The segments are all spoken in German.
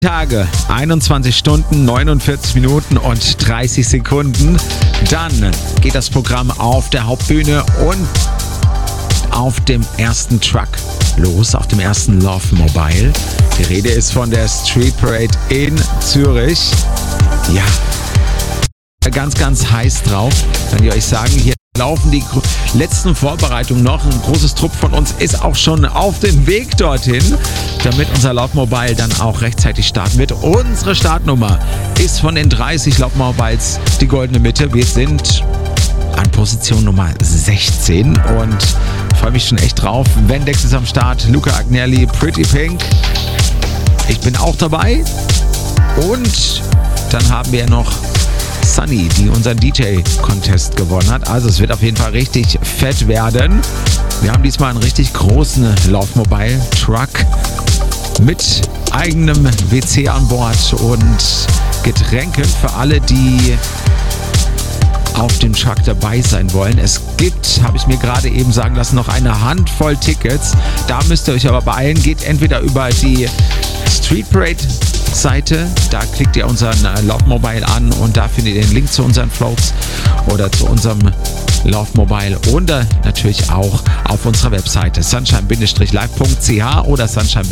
Tage, 21 Stunden, 49 Minuten und 30 Sekunden. Dann geht das Programm auf der Hauptbühne und auf dem ersten Truck los, auf dem ersten Love Mobile. Die Rede ist von der Street Parade in Zürich. Ja, ganz, ganz heiß drauf, kann ich euch sagen. Hier laufen die letzten Vorbereitungen noch. Ein großes Trupp von uns ist auch schon auf dem Weg dorthin, damit unser Love Mobile dann auch rechtzeitig starten wird. Unsere Startnummer ist von den 30 Love Mobiles die goldene Mitte. Wir sind an Position Nummer 16 und freue mich schon echt drauf. Vendex ist am Start, Luca Agnelli, Pretty Pink. Ich bin auch dabei. Und dann haben wir noch Sunny, die unseren DJ-Contest gewonnen hat. Also es wird auf jeden Fall richtig fett werden. Wir haben diesmal einen richtig großen Love Mobile Truck mit eigenem WC an Bord und Getränken für alle, die auf dem Truck dabei sein wollen. Es gibt, habe ich mir gerade eben sagen lassen, noch eine Handvoll Tickets. Da müsst ihr euch aber beeilen. Geht entweder über die Street Parade Seite, da klickt ihr unseren Love Mobile an und da findet ihr den Link zu unseren Floats oder zu unserem Love Mobile und natürlich auch auf unserer Webseite sunshine-live.ch oder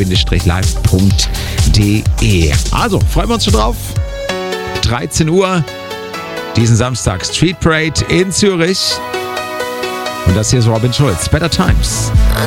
sunshine-live.de. Also, freuen wir uns schon drauf. 13 Uhr, diesen Samstag Street Parade in Zürich. Und das hier ist Robin Schulz. Better Times. I